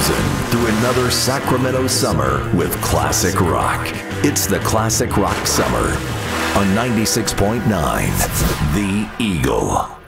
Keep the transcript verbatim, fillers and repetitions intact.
cruising through another Sacramento summer with classic rock. It's the Classic Rock Summer on ninety-six point nine The Eagle.